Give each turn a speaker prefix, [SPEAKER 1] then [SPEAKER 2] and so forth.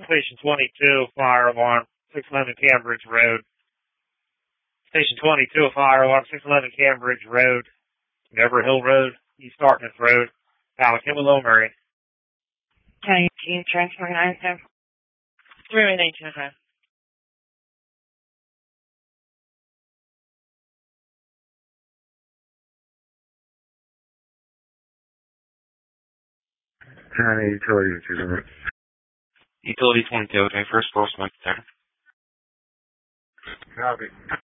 [SPEAKER 1] Station 22, fire alarm, 611 Cambridge Road. Station 22, fire alarm, 611 Cambridge Road, Never Hill Road, East Dartmouth Road, Alabama, Low Murray.
[SPEAKER 2] County 18, transfer 97. 31805.
[SPEAKER 3] County Utility 2.
[SPEAKER 4] Utility 22, okay, first floor smoke detector.
[SPEAKER 3] Copy.